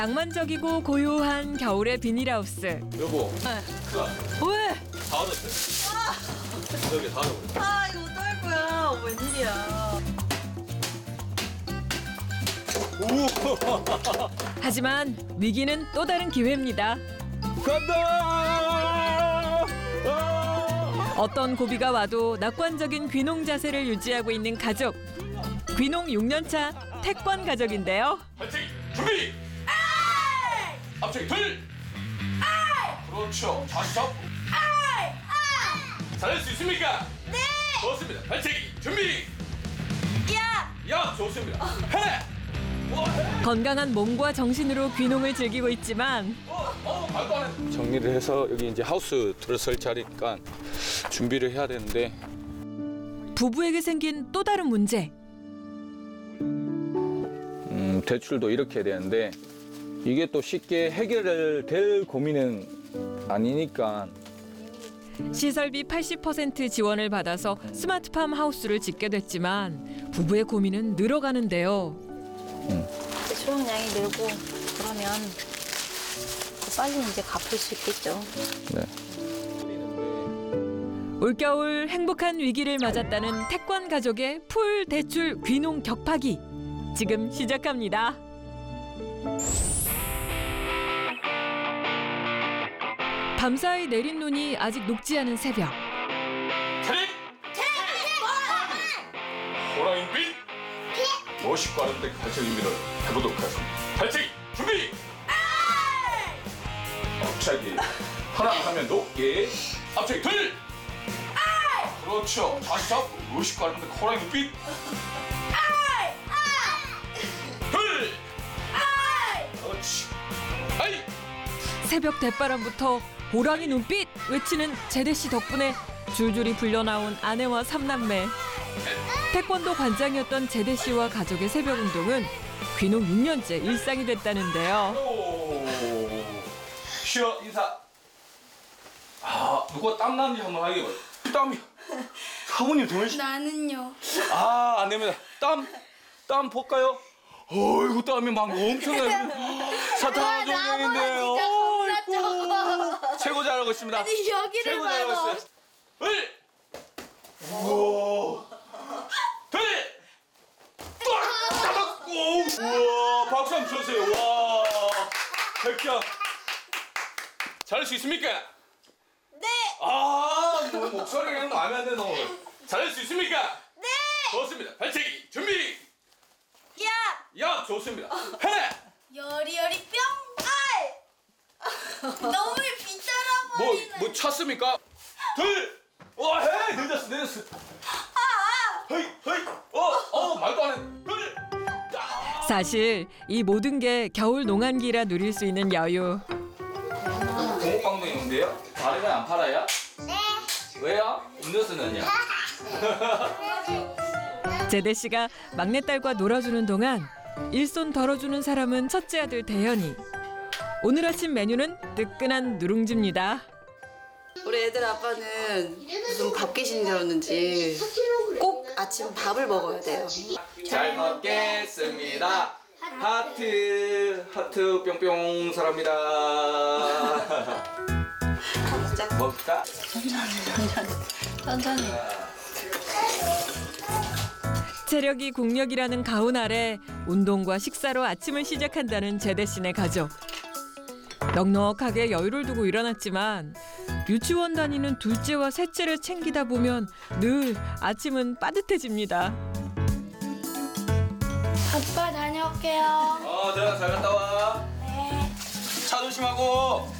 낭만적이고 고요한 겨울의 비닐하우스. 여보. 왜? 다 얻었어요. 여기 다 얻어버려. 아 이거 어떡할 거야. 웬일이야. 하지만 위기는 또 다른 기회입니다. 간다! 어떤 고비가 와도 낙관적인 귀농 자세를 유지하고 있는 가족. 귀농 6년차 태권 가족인데요. 발차기 준비! 앞차기 둘! 그렇죠. 다시 잡고. 잘할 수 있습니까? 네! 좋습니다. 발차기 준비! 야! 좋습니다. 해! 건강한 몸과 정신으로 귀농을 즐기고 있지만 말도 안 해. 정리를 해서 여기 이제 하우스 들어설 자리니까 준비를 해야 되는데 부부에게 생긴 또 다른 문제. 대출도 이렇게 해야 되는데 이게 또 쉽게 해결될 고민은 아니니까 시설비 80% 지원을 받아서 스마트팜 하우스를 짓게 됐지만 부부의 고민은 늘어가는데요. 수용량이 늘고 그러면 더 빨리 이제 갚을 수 있겠죠. 네. 올겨울 행복한 위기를 맞았다는 태권 가족의 풀 대출 귀농 격파기 지금 시작합니다. 밤사이 내린 눈이 아직 녹지 않은 새벽. 차렷! 호랑이빛! 멋있고 아름답게 발차기 준비를 해보도록 하겠습니다. 발차기 준비! 앞차기 하나 하면 높게 앞차기 둘! 그렇죠. 다시 잡고 멋있고 아름답게 호랑이빛! 둘! 그렇지. 아이! 새벽 대바람부터 호랑이 눈빛 외치는 제대 씨 덕분에 줄줄이 불려나온 아내와 삼남매. 태권도 관장이었던 제대 씨와 가족의 새벽 운동은 귀농 6년째 일상이 됐다는데요. 쉬어 인사. 아 누가 땀 나는지 한번 하게 봐. 땀이. 사모님 정말. 나는요. 안 됩니다. 땀 볼까요? 어이구 땀이 막 엄청나요. 사탕 종류인데요. 최고 잘하고 있습니다. 아니 여기를 최고 잘하고 봐도. 있어요. 우와. 둘. 딱. 우와. 박수 한번 쳐주세요. 와. 백현. 잘할 수 있습니까? 네. 너 목소리가 마음에 안 드는 거. 잘할 수 있습니까? 네. 좋습니다. 발차기 준비. 야. 좋습니다. 해. 여리여리 뿅. 너무 비싸라 버리네. 뭐 찼습니까? 둘. 해. 늦었어. 헤이. 말도 안 해. 둘. 사실 이 모든 게 겨울 농한기라 누릴 수 있는 여유. 공업방도 있는데요? 다리가 안 팔아요? 네. 왜요? 음료수 넣냐? 제대 씨가 막내딸과 놀아주는 동안 일손 덜어주는 사람은 첫째 아들 대현이. 오늘 아침 메뉴는 뜨끈한 누룽지입니다. 우리 애들 아빠는 무슨 밥 귀신인 줄 알았는지 꼭 아침 밥을 먹어야 돼요. 잘 먹겠습니다. 하트 뿅뿅 사랍니다. 진짜 먹을까? 천천히. 체력이 국력이라는 가훈 아래 운동과 식사로 아침을 시작한다는 제대 씨네 가족. 넉넉하게 여유를 두고 일어났지만 유치원 다니는 둘째와 셋째를 챙기다 보면 늘 아침은 빠듯해집니다. 아빠 다녀올게요. 대현 잘 갔다 와. 네. 차 조심하고.